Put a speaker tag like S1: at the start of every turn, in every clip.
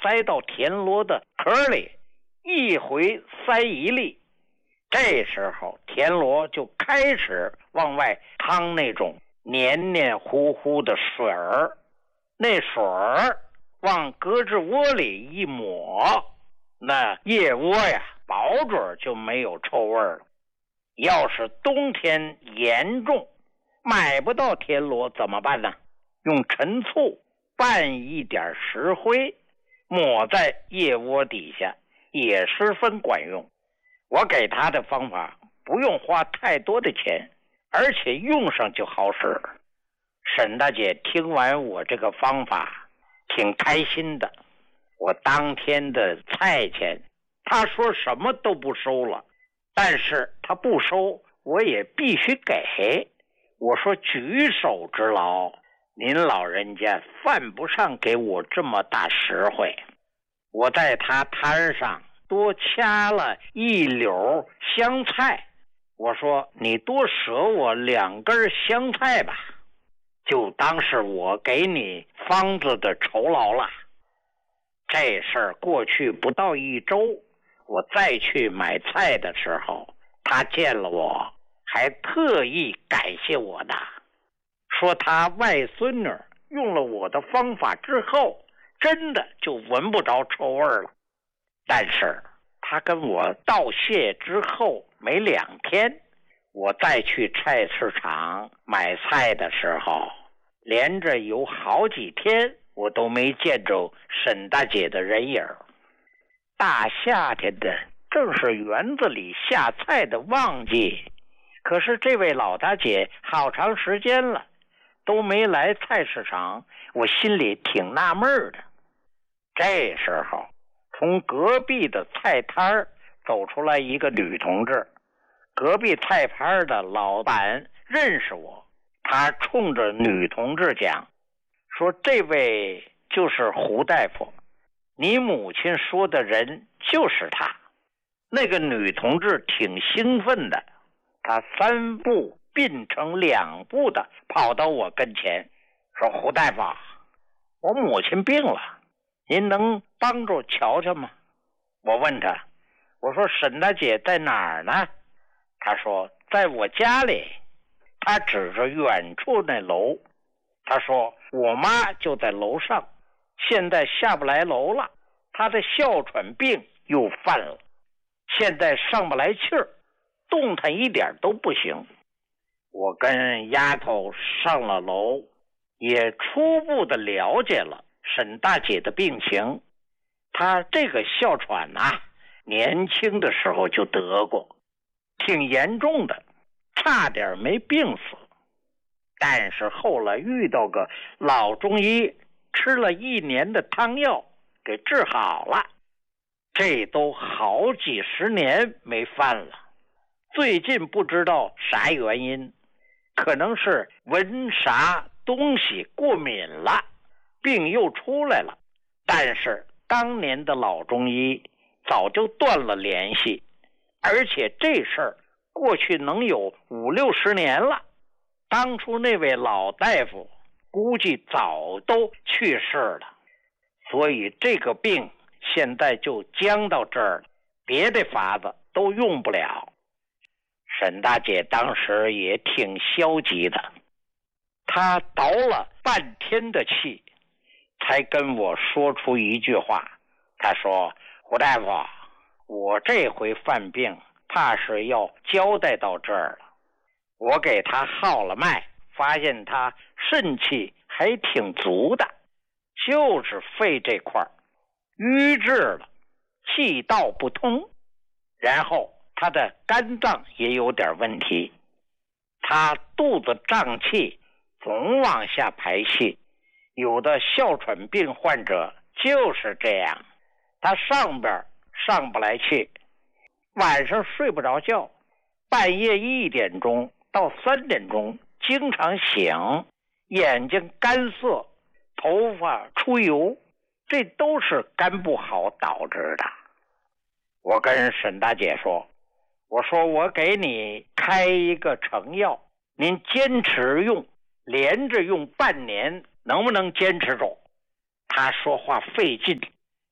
S1: 塞到田螺的壳里，一回塞一粒。这时候田螺就开始往外淌那种黏黏糊糊的水儿，那水儿往胳肢窝里一抹，那腋窝呀保准就没有臭味了。要是冬天严重买不到田螺怎么办呢？用陈醋拌一点石灰抹在腋窝底下也十分管用。我给他的方法不用花太多的钱，而且用上就好使。沈大姐听完我这个方法挺开心的。我当天的菜钱她说什么都不收了，但是她不收我也必须给。我说举手之劳，您老人家犯不上给我这么大实惠。我在她摊上多掐了一绺香菜，我说你多舍我2根香菜吧，就当是我给你方子的酬劳了。这事儿过去不到1周，我再去买菜的时候，他见了我还特意感谢我的，说他外孙女用了我的方法之后真的就闻不着臭味了。但是他跟我道谢之后没2天，我再去菜市场买菜的时候，连着有好几天我都没见着沈大姐的人影。大夏天的正是园子里下菜的旺季，可是这位老大姐好长时间了都没来菜市场，我心里挺纳闷的。这时候从隔壁的菜摊走出来一个女同志，隔壁菜摊的老板认识我，他冲着女同志讲，说这位就是胡大夫，你母亲说的人就是他。那个女同志挺兴奋的，她3步并成2步的跑到我跟前，说胡大夫，我母亲病了，您能帮助瞧瞧吗？我问他，我说沈大姐在哪儿呢？他说在我家里。他指着远处那楼，他说我妈就在楼上，现在下不来楼了，她的哮喘病又犯了，现在上不来气儿，动弹一点都不行。我跟丫头上了楼，也初步的了解了沈大姐的病情。她这个哮喘啊，年轻的时候就得过，挺严重的，差点没病死。但是后来遇到个老中医，吃了1年的汤药给治好了，这都好几10年没犯了。最近不知道啥原因，可能是闻啥东西过敏了，病又出来了。但是当年的老中医早就断了联系，而且这事儿过去能有50-60年了。当初那位老大夫估计早都去世了，所以这个病现在就僵到这儿了，别的法子都用不了。沈大姐当时也挺消极的，她倒了半天的气才跟我说出一句话，她说胡大夫，我这回犯病怕是要交代到这儿了。我给他号了脉，发现他肾气还挺足的，就是肺这块瘀滞了，气道不通，然后他的肝脏也有点问题，他肚子胀气，总往下排气。有的哮喘病患者就是这样，他上边上不来气，晚上睡不着觉，半夜1点钟到3点钟经常醒，眼睛干涩，头发出油，这都是肝不好导致的。我跟沈大姐说，我说我给你开一个成药，您坚持用，连着用半年，能不能坚持住？她说话费劲，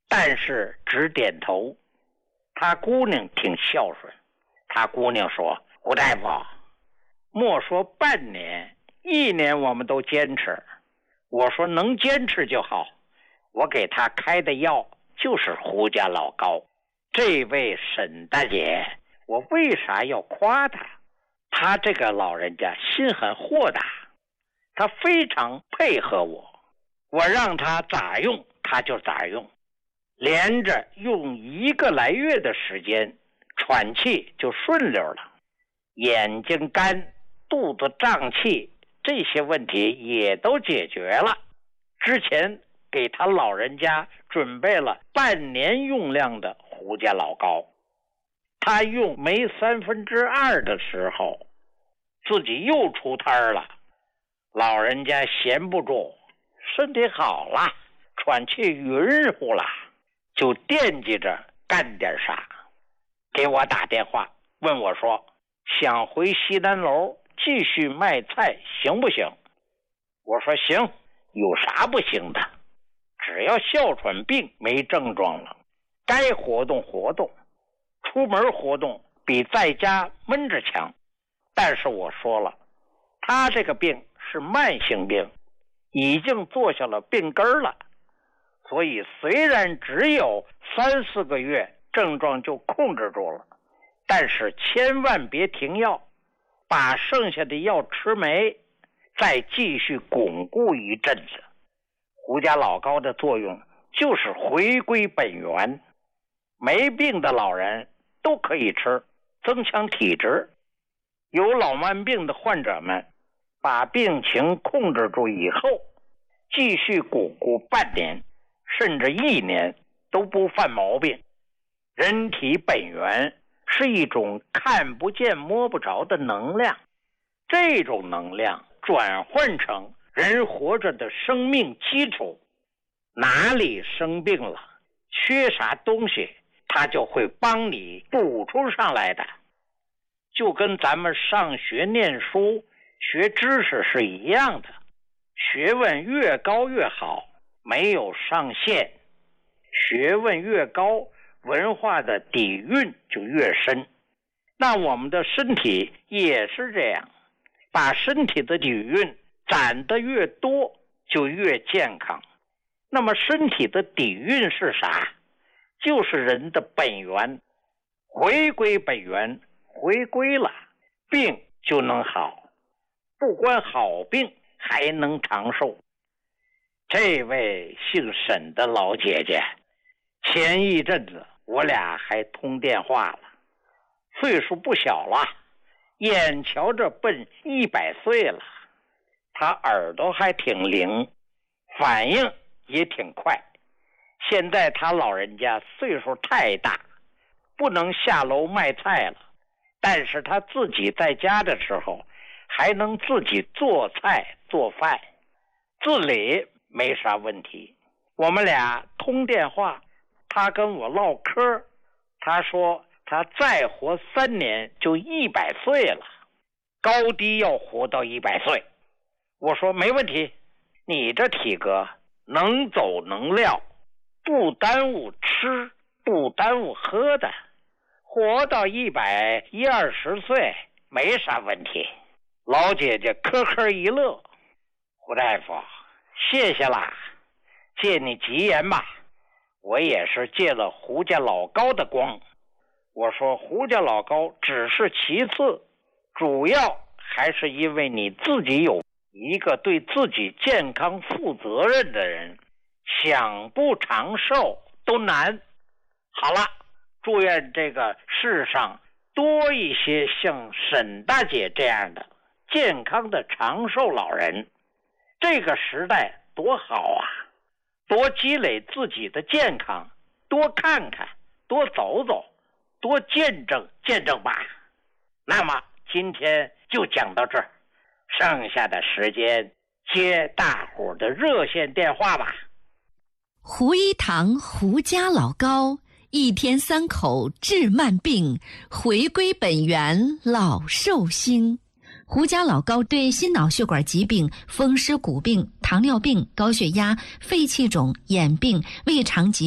S1: 但是只点头。他姑娘挺孝顺，他姑娘说：“吴大夫，莫说半年，1年我们都坚持。”我说能坚持就好。我给他开的药就是胡家老高。这位沈大姐，我为啥要夸她？她这个老人家心很豁达，她非常配合我，我让她咋用她就咋用，连着用1个来月的时间，喘气就顺溜了，眼睛干、肚子胀气这些问题也都解决了。之前给他老人家准备了半年用量的胡家老高，他用没2/3的时候，自己又出摊了。老人家闲不住，身体好了，喘气匀乎了，就惦记着干点啥，给我打电话问我说，想回西南楼继续卖菜行不行？我说行，有啥不行的？只要哮喘病没症状了，该活动活动，出门活动比在家闷着强。但是我说了，他这个病是慢性病，已经做下了病根了，所以虽然只有3-4个月症状就控制住了，但是千万别停药，把剩下的药吃没，再继续巩固一阵子。胡家老高的作用就是回归本源，没病的老人都可以吃，增强体质。有老慢病的患者们把病情控制住以后，继续巩固半年甚至1年都不犯毛病。人体本源是一种看不见摸不着的能量，这种能量转换成人活着的生命基础，哪里生病了，缺啥东西，它就会帮你补充上来的。就跟咱们上学念书学知识是一样的，学问越高越好，没有上限。学问越高，文化的底蕴就越深。那我们的身体也是这样，把身体的底蕴攒得越多，就越健康。那么身体的底蕴是啥？就是人的本源。回归本源，回归了，病就能好，不光好病，还能长寿。这位姓沈的老姐姐，前一阵子我俩还通电话了，岁数不小了，眼瞧着奔100岁了。她耳朵还挺灵，反应也挺快。现在她老人家岁数太大，不能下楼卖菜了，但是她自己在家的时候还能自己做菜做饭，自理没啥问题。我们俩通电话，她跟我唠嗑，她说她再活3年就100岁了，高低要活到100岁。我说没问题，你这体格能走能撂，不耽误吃不耽误喝的，活到120岁没啥问题。老姐姐呵呵一乐，胡大夫谢谢啦，借你吉言吧，我也是借了胡家老高的光。我说胡家老高只是其次，主要还是因为你自己有一个对自己健康负责任的人，想不长寿都难。好了，祝愿这个世上多一些像沈大姐这样的健康的长寿老人。这个时代多好啊，多积累自己的健康，多看看，多走走，多见证见证吧。那么今天就讲到这儿，剩下的时间接大伙的热线电话吧。
S2: 胡一堂胡家老高，1天3口治慢病，回归本源老寿星。胡家老高对心脑血管疾病、风湿骨病、糖尿病、高血压、肺气肿、眼病、胃肠疾